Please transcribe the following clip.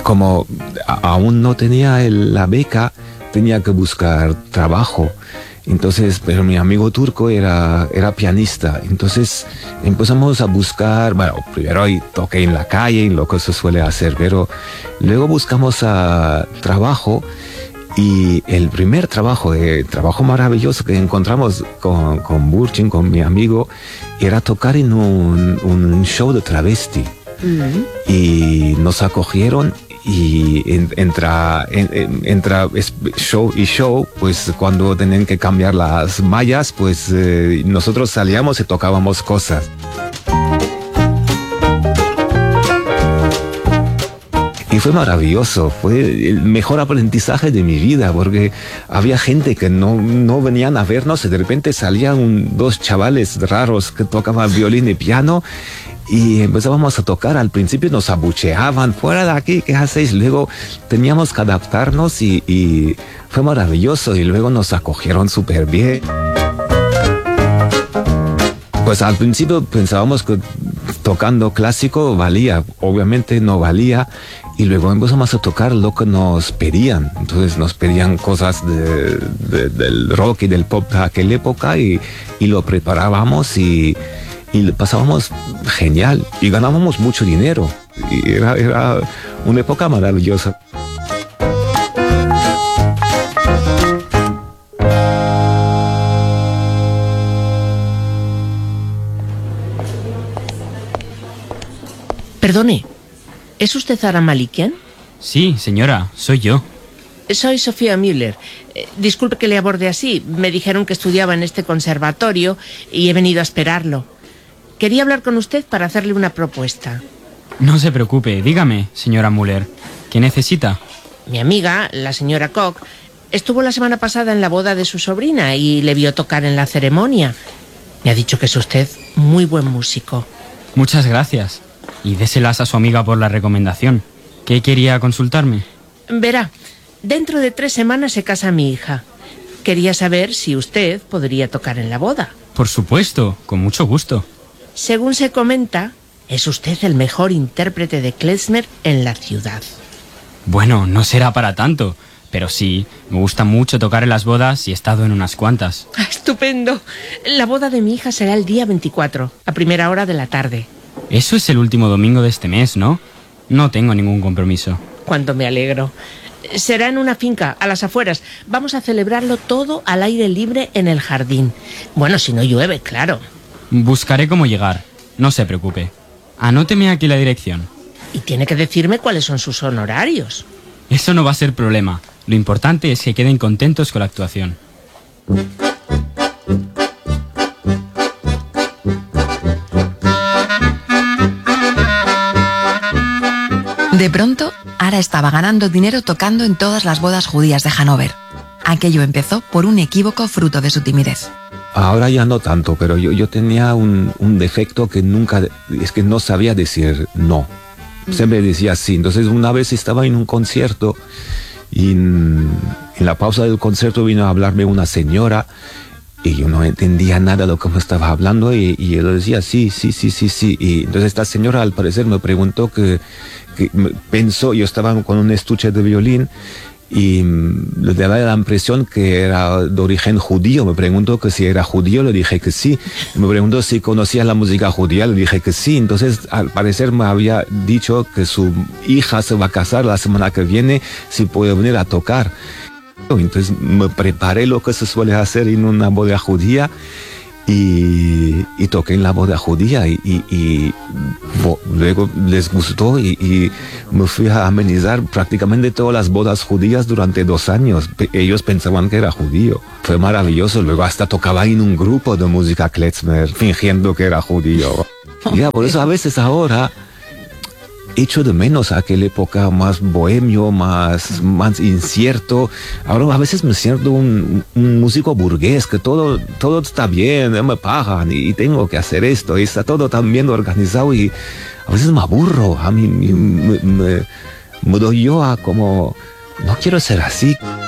como aún no tenía la beca, tenía que buscar trabajo. Entonces, pero mi amigo turco era pianista. Entonces empezamos a buscar, bueno, primero toqué en la calle, lo que se suele hacer, pero luego buscamos trabajo. Y el primer trabajo maravilloso que encontramos con Burchin, con mi amigo, era tocar en un show de travesti. Y nos acogieron. Y entra show y show, pues cuando tenían que cambiar las mallas, pues nosotros salíamos y tocábamos cosas. Y fue maravilloso, fue el mejor aprendizaje de mi vida, porque había gente que no venían a vernos y de repente salían dos chavales raros que tocaban violín y piano. Y empezábamos a tocar. Al principio nos abucheaban, fuera de aquí, ¿qué hacéis? Luego teníamos que adaptarnos y fue maravilloso. Y luego nos acogieron súper bien. Pues al principio pensábamos que tocando clásico valía, obviamente no valía. Y luego empezamos a tocar lo que nos pedían. Entonces nos pedían cosas del rock y del pop de aquella época y lo preparábamos y pasábamos genial y ganábamos mucho dinero. Y era una época maravillosa. Perdone, ¿es usted Zara Malikian? Sí, señora, soy yo. Soy Sofía Müller. Disculpe que le aborde así. Me dijeron que estudiaba en este conservatorio y he venido a esperarlo. Quería hablar con usted para hacerle una propuesta. No se preocupe, dígame, señora Müller. ¿Qué necesita? Mi amiga, la señora Koch, estuvo la semana pasada en la boda de su sobrina y le vio tocar en la ceremonia. Me ha dicho que es usted muy buen músico. Muchas gracias. Y déselas a su amiga por la recomendación. ¿Qué quería consultarme? Verá, dentro de 3 semanas se casa mi hija. Quería saber si usted podría tocar en la boda. Por supuesto, con mucho gusto. Según se comenta, es usted el mejor intérprete de klezmer en la ciudad. Bueno, no será para tanto, pero sí, me gusta mucho tocar en las bodas y he estado en unas cuantas. ¡Estupendo! La boda de mi hija será el día 24, a primera hora de la tarde. Eso es el último domingo de este mes, ¿no? No tengo ningún compromiso. Cuánto me alegro. Será en una finca, a las afueras. Vamos a celebrarlo todo al aire libre en el jardín. Bueno, si no llueve, claro. Buscaré cómo llegar, no se preocupe. Anóteme aquí la dirección. Y tiene que decirme cuáles son sus honorarios. Eso no va a ser problema. Lo importante es que queden contentos con la actuación. De pronto, Ara estaba ganando dinero tocando en todas las bodas judías de Hannover. Aquello empezó por un equívoco fruto de su timidez. Ahora ya no tanto, pero yo tenía un defecto que es que no sabía decir no. Siempre decía sí. Entonces una vez estaba en un concierto y en la pausa del concierto vino a hablarme una señora y yo no entendía nada de lo que me estaba hablando y yo decía sí. Y entonces esta señora al parecer me preguntó que pensó, yo estaba con un estuche de violín y le daba la impresión que era de origen judío. Me preguntó que si era judío, le dije que sí. Me preguntó si conocía la música judía, le dije que sí. Entonces al parecer me había dicho que su hija se va a casar la semana que viene, si puede venir a tocar. Entonces me preparé lo que se suele hacer en una boda judía y toqué en la boda judía y luego les gustó y me fui a amenizar prácticamente todas las bodas judías durante 2 años. Ellos pensaban que era judío. Fue maravilloso. Luego hasta tocaba en un grupo de música klezmer fingiendo que era judío. Ya, por eso a veces ahora echo de menos aquella época más bohemio, más incierto. Ahora a veces me siento un músico burgués, que todo está bien, me pagan y tengo que hacer esto, y está todo tan bien organizado y a veces me aburro. A mí me doy yo a como, no quiero ser así.